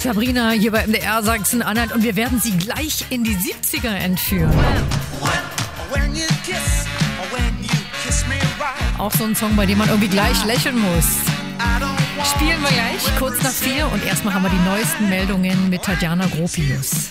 Sabrina hier bei MDR Sachsen-Anhalt und wir werden Sie gleich in die 70er entführen. Auch so ein Song, bei dem man irgendwie gleich lächeln muss. Spielen wir gleich, kurz nach 4 und erstmal haben wir die neuesten Meldungen mit Tatjana Gropius.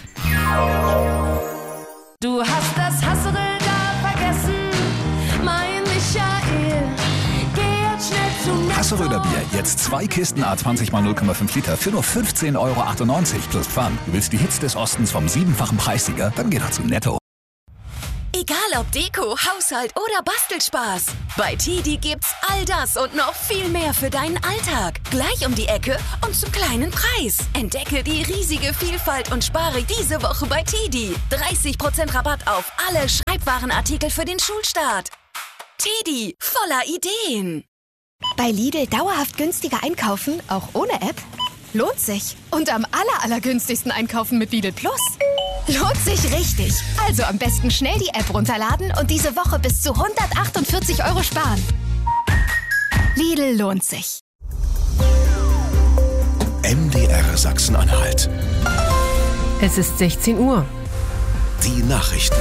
Du hast das Hasserl da vergessen, mein Michael. Geh jetzt schnell zu Netto. Hasseröder Bier, jetzt 2 Kisten A20 mal 0,5 Liter für nur 15,98 € plus Pfand. Du willst die Hits des Ostens vom 7-fachen Preissieger? Dann geh doch zu Netto. Egal ob Deko, Haushalt oder Bastelspaß. Bei TiDi gibt's all das und noch viel mehr für deinen Alltag. Gleich um die Ecke und zum kleinen Preis. Entdecke die riesige Vielfalt und spare diese Woche bei TiDi. 30% Rabatt auf alle Schreibwarenartikel für den Schulstart. TiDi, voller Ideen. Bei Lidl dauerhaft günstiger einkaufen, auch ohne App? Lohnt sich. Und am allergünstigsten einkaufen mit Lidl Plus. Lohnt sich richtig. Also am besten schnell die App runterladen und diese Woche bis zu 148 € sparen. Lidl lohnt sich. MDR Sachsen-Anhalt. Es ist 16 Uhr. Die Nachrichten.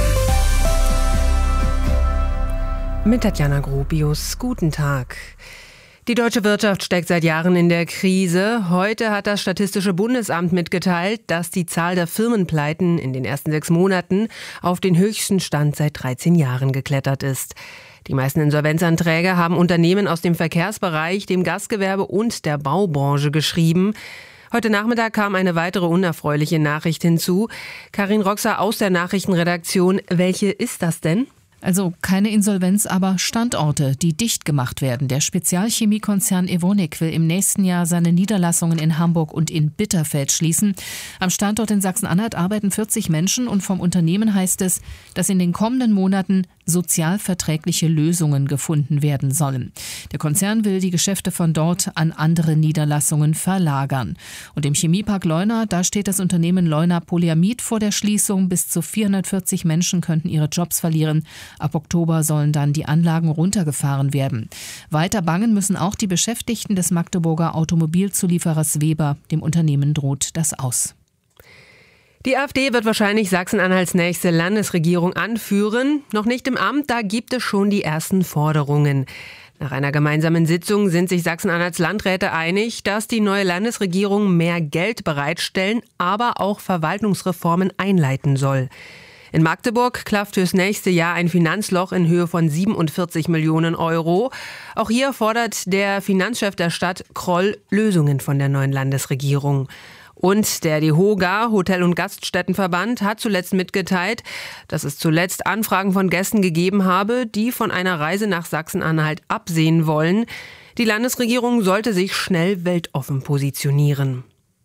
Mit Tatjana Gropius. Guten Tag. Die deutsche Wirtschaft steckt seit Jahren in der Krise. Heute hat das Statistische Bundesamt mitgeteilt, dass die Zahl der Firmenpleiten in den ersten 6 Monaten auf den höchsten Stand seit 13 Jahren geklettert ist. Die meisten Insolvenzanträge haben Unternehmen aus dem Verkehrsbereich, dem Gastgewerbe und der Baubranche geschrieben. Heute Nachmittag kam eine weitere unerfreuliche Nachricht hinzu. Karin Roxer aus der Nachrichtenredaktion. Welche ist das denn? Also keine Insolvenz, aber Standorte, die dicht gemacht werden. Der Spezialchemiekonzern Evonik will im nächsten Jahr seine Niederlassungen in Hamburg und in Bitterfeld schließen. Am Standort in Sachsen-Anhalt arbeiten 40 Menschen und vom Unternehmen heißt es, dass in den kommenden Monaten sozialverträgliche Lösungen gefunden werden sollen. Der Konzern will die Geschäfte von dort an andere Niederlassungen verlagern. Und im Chemiepark Leuna, da steht das Unternehmen Leuna Polyamid vor der Schließung. Bis zu 440 Menschen könnten ihre Jobs verlieren. Ab Oktober sollen dann die Anlagen runtergefahren werden. Weiter bangen müssen auch die Beschäftigten des Magdeburger Automobilzulieferers Weber. Dem Unternehmen droht das Aus. Die AfD wird wahrscheinlich Sachsen-Anhalts nächste Landesregierung anführen. Noch nicht im Amt, da gibt es schon die ersten Forderungen. Nach einer gemeinsamen Sitzung sind sich Sachsen-Anhalts Landräte einig, dass die neue Landesregierung mehr Geld bereitstellen, aber auch Verwaltungsreformen einleiten soll. In Magdeburg klafft fürs nächste Jahr ein Finanzloch in Höhe von 47 Millionen €. Auch hier fordert der Finanzchef der Stadt, Kroll, Lösungen von der neuen Landesregierung. Und der DEHOGA, Hotel- und Gaststättenverband, hat zuletzt mitgeteilt, dass es zuletzt Anfragen von Gästen gegeben habe, die von einer Reise nach Sachsen-Anhalt absehen wollen. Die Landesregierung sollte sich schnell weltoffen positionieren.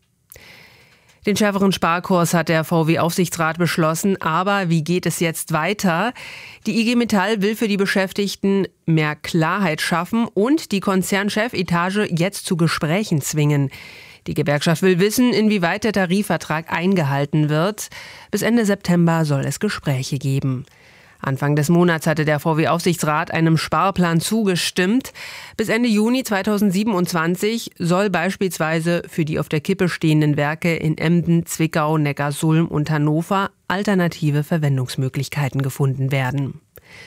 Den schärferen Sparkurs hat der VW-Aufsichtsrat beschlossen. Aber wie geht es jetzt weiter? Die IG Metall will für die Beschäftigten mehr Klarheit schaffen und die Konzernchefetage jetzt zu Gesprächen zwingen. Die Gewerkschaft will wissen, inwieweit der Tarifvertrag eingehalten wird. Bis Ende September soll es Gespräche geben. Anfang des Monats hatte der VW-Aufsichtsrat einem Sparplan zugestimmt. Bis Ende Juni 2027 soll beispielsweise für die auf der Kippe stehenden Werke in Emden, Zwickau, Neckarsulm und Hannover alternative Verwendungsmöglichkeiten gefunden werden.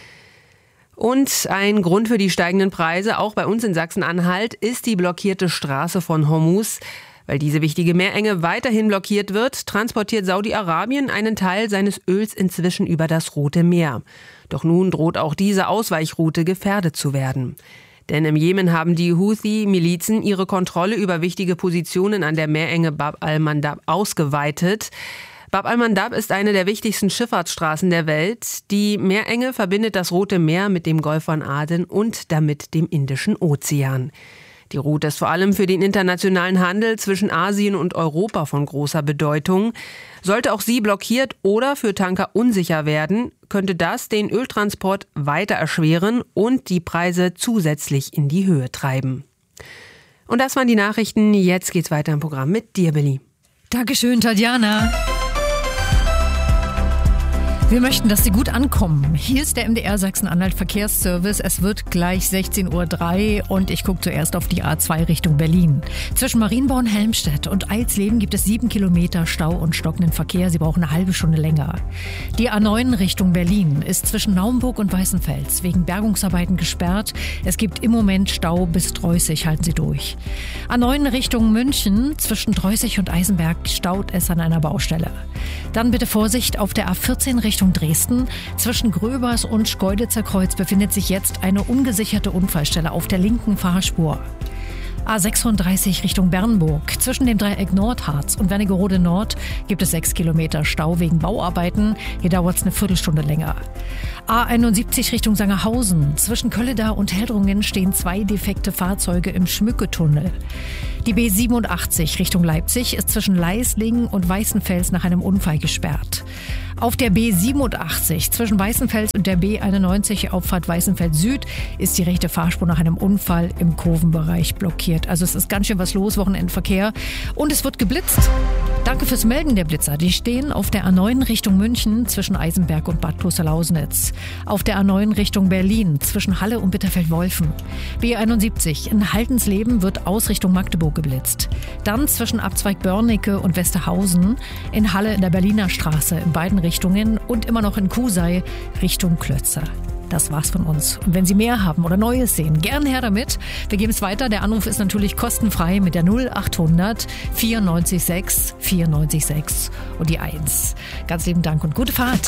Und ein Grund für die steigenden Preise, auch bei uns in Sachsen-Anhalt, ist die blockierte Straße von Hormuz. Weil diese wichtige Meerenge weiterhin blockiert wird, transportiert Saudi-Arabien einen Teil seines Öls inzwischen über das Rote Meer. Doch nun droht auch diese Ausweichroute gefährdet zu werden. Denn im Jemen haben die Houthi-Milizen ihre Kontrolle über wichtige Positionen an der Meerenge Bab al-Mandab ausgeweitet. Bab al-Mandab ist eine der wichtigsten Schifffahrtsstraßen der Welt. Die Meerenge verbindet das Rote Meer mit dem Golf von Aden und damit dem Indischen Ozean. Die Route ist vor allem für den internationalen Handel zwischen Asien und Europa von großer Bedeutung. Sollte auch sie blockiert oder für Tanker unsicher werden, könnte das den Öltransport weiter erschweren und die Preise zusätzlich in die Höhe treiben. Und das waren die Nachrichten. Jetzt geht's weiter im Programm mit dir, Billy. Dankeschön, Tatjana. Wir möchten, dass Sie gut ankommen. Hier ist der MDR Sachsen-Anhalt Verkehrsservice. Es wird gleich 16:03 Uhr und ich gucke zuerst auf die A2 Richtung Berlin. Zwischen Marienborn-Helmstedt und Eilsleben gibt es 7 Kilometer Stau und stockenden Verkehr. Sie brauchen eine halbe Stunde länger. Die A9 Richtung Berlin ist zwischen Naumburg und Weißenfels wegen Bergungsarbeiten gesperrt. Es gibt im Moment Stau bis Dreußig. Halten Sie durch. A9 Richtung München zwischen Dreußig und Eisenberg staut es an einer Baustelle. Dann bitte Vorsicht auf der A14 Richtung Dresden. Zwischen Gröbers und Schkeuditzer Kreuz befindet sich jetzt eine ungesicherte Unfallstelle auf der linken Fahrspur. A36 Richtung Bernburg. Zwischen dem Dreieck Nordharz und Wernigerode Nord gibt es 6 Kilometer Stau wegen Bauarbeiten. Hier dauert es eine Viertelstunde länger. A71 Richtung Sangerhausen. Zwischen Kölleda und Heldrungen stehen 2 defekte Fahrzeuge im Schmücketunnel. Die B87 Richtung Leipzig ist zwischen Leislingen und Weißenfels nach einem Unfall gesperrt. Auf der B87 zwischen Weißenfels und der B91 Auffahrt Weißenfels Süd ist die rechte Fahrspur nach einem Unfall im Kurvenbereich blockiert. Also es ist ganz schön was los, Wochenendverkehr. Und es wird geblitzt. Danke fürs Melden der Blitzer. Die stehen auf der A9 Richtung München zwischen Eisenberg und Bad Klosterlausnitz. Auf der A9 Richtung Berlin zwischen Halle und Bitterfeld-Wolfen. B71 in Haltensleben wird aus Richtung Magdeburg geblitzt. Dann zwischen Abzweig Börnecke und Westerhausen, in Halle in der Berliner Straße in beiden Richtungen und immer noch in Kusei Richtung Klötze. Das war's von uns. Und wenn Sie mehr haben oder Neues sehen, gern her damit. Wir geben es weiter. Der Anruf ist natürlich kostenfrei mit der 0800 94 6 94 6 und die 1. Ganz lieben Dank und gute Fahrt.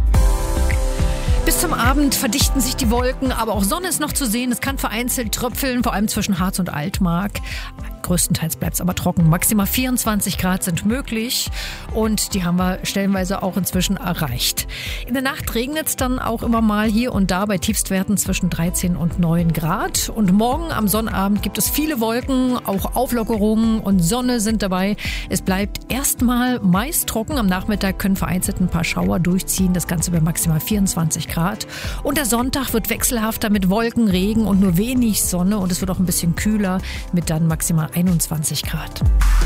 Bis zum Abend verdichten sich die Wolken, aber auch Sonne ist noch zu sehen. Es kann vereinzelt tröpfeln, vor allem zwischen Harz und Altmark. Größtenteils bleibt es aber trocken. Maximal 24 Grad sind möglich und die haben wir stellenweise auch inzwischen erreicht. In der Nacht regnet es dann auch immer mal hier und da bei Tiefstwerten zwischen 13 und 9 Grad. Und morgen am Sonnabend gibt es viele Wolken, auch Auflockerungen und Sonne sind dabei. Es bleibt erstmal meist trocken. Am Nachmittag können vereinzelt ein paar Schauer durchziehen. Das Ganze bei maximal 24 Grad. Und der Sonntag wird wechselhafter mit Wolken, Regen und nur wenig Sonne. Und es wird auch ein bisschen kühler mit dann maximal 21 Grad.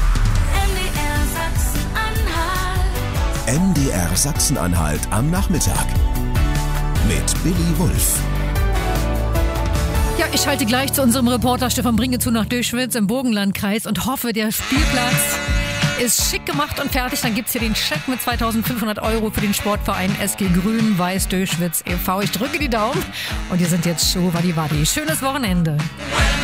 MDR Sachsen-Anhalt am Nachmittag mit Billy Wulff. Ja, ich schalte gleich zu unserem Reporter Stefan Bringe zu nach Döschwitz im Burgenlandkreis und hoffe, der Spielplatz ist schick gemacht und fertig. Dann gibt's hier den Scheck mit 2.500 € für den Sportverein SG Grün-Weiß Döschwitz e.V. Ich drücke die Daumen und wir sind jetzt Show Wadi Wadi. Schönes Wochenende.